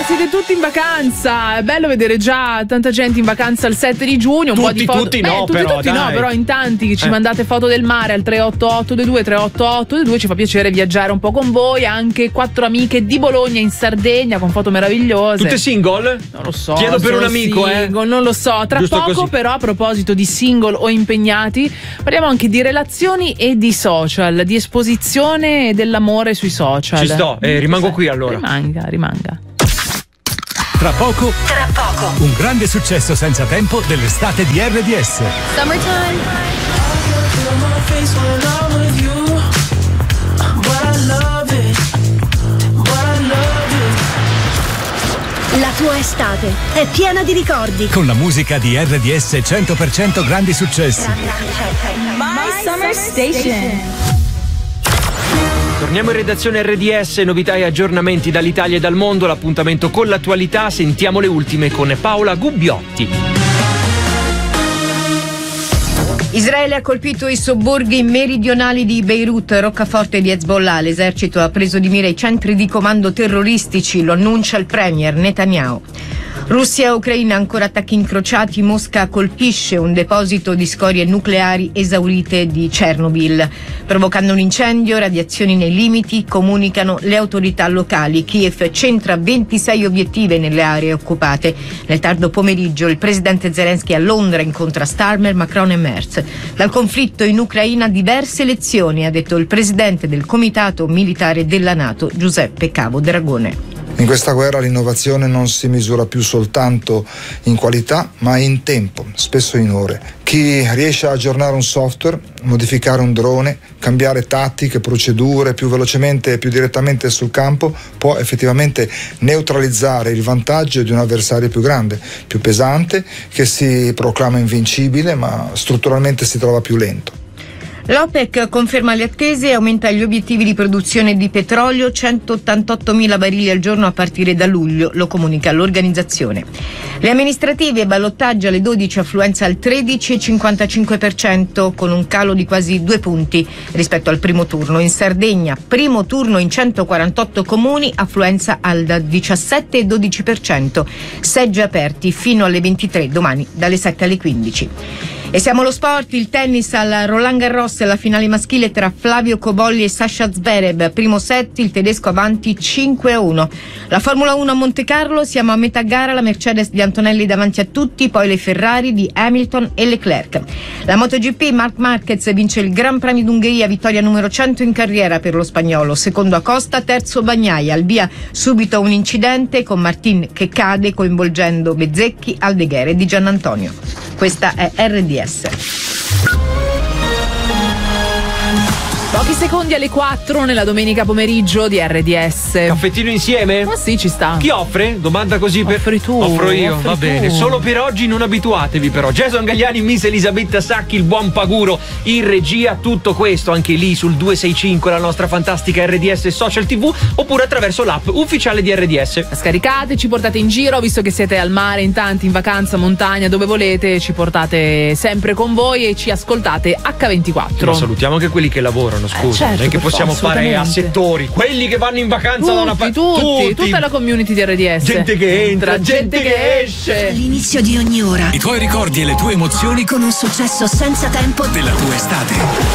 siete tutti in vacanza. È bello vedere già tanta gente in vacanza il 7 di giugno. Un po' di foto. Tutti no, però in tanti che ci mandate foto del mare al 38822 ci fa piacere viaggiare un po' con voi. Anche 4 amiche di Bologna in Sardegna con foto meravigliose. Tutte single? Non lo so. Chiedo per un amico, single, non lo so. Tra giusto poco, così. però, a proposito di single o impegnati, parliamo anche di relazioni e di social, di esposizione dell'amore sui social. Ci sto, rimango qui allora. Rimanga. Tra poco, un grande successo senza tempo dell'estate di RDS. La tua estate è piena di ricordi. Con la musica di RDS 100% grandi successi. My Summer Station. Torniamo in redazione RDS, novità e aggiornamenti dall'Italia e dal mondo, l'appuntamento con l'attualità, sentiamo le ultime con Paola Gubbiotti. Israele ha colpito i sobborghi meridionali di Beirut, roccaforte di Hezbollah. L'esercito ha preso di mira i centri di comando terroristici, lo annuncia il premier Netanyahu. Russia e Ucraina ancora attacchi incrociati, Mosca colpisce un deposito di scorie nucleari esaurite di Chernobyl, provocando un incendio, radiazioni nei limiti, comunicano le autorità locali. Kiev centra 26 obiettivi nelle aree occupate. Nel tardo pomeriggio il presidente Zelensky a Londra incontra Starmer, Macron e Merz. Dal conflitto in Ucraina diverse lezioni, ha detto il presidente del comitato militare della NATO, Giuseppe Cavo Dragone. In questa guerra l'innovazione non si misura più soltanto in qualità, ma in tempo, spesso in ore. Chi riesce a aggiornare un software, modificare un drone, cambiare tattiche, procedure più velocemente e più direttamente sul campo, può effettivamente neutralizzare il vantaggio di un avversario più grande, più pesante, che si proclama invincibile, ma strutturalmente si trova più lento. L'OPEC conferma le attese e aumenta gli obiettivi di produzione di petrolio, 188.000 barili al giorno a partire da luglio, lo comunica l'organizzazione. Le amministrative, ballottaggio alle 12, affluenza al 13,55%, con un calo di quasi 2 punti rispetto al primo turno. In Sardegna, primo turno in 148 comuni, affluenza al 17,12%, seggi aperti fino alle 23 domani dalle 7 alle 15. E siamo allo sport, il tennis al Roland Garros, la finale maschile tra Flavio Cobolli e Sasha Zverev, primo set, il tedesco avanti 5-1. La Formula 1 a Monte Carlo, siamo a metà gara, la Mercedes di Antonelli davanti a tutti, poi le Ferrari di Hamilton e Leclerc. La MotoGP, Marc Marquez vince il Gran Premio d'Ungheria, vittoria numero 100 in carriera per lo spagnolo, secondo Acosta, terzo Bagnaia, al via subito un incidente con Martin che cade coinvolgendo Bezzecchi, Aldeguer e Di Giannantonio. Questa è RDS. Pochi secondi alle 4 nella domenica pomeriggio di RDS. Caffettino insieme? Ma sì, ci sta. Chi offre? Domanda così per... Offri tu. Offro io, offri va tu. bene. Solo per oggi non abituatevi però. Jason Gagliani, Miss Elisabetta Sacchi, il buon Paguro in regia. Tutto questo anche lì sul 265, la nostra fantastica RDS Social TV, oppure attraverso l'app ufficiale di RDS. La scaricate, ci portate in giro, visto che siete al mare, in tanti, in vacanza, montagna, dove volete, ci portate sempre con voi e ci ascoltate H24. Ma salutiamo anche quelli che lavorano, scusa. Certo, non è che possiamo fare a assolutamente. settori, quelli che vanno in vacanza da una parte. Tutti, tutta la community di RDS. Gente che entra, gente che esce. All'inizio di ogni ora. I tuoi ricordi e le tue emozioni Con un successo senza tempo della tua estate.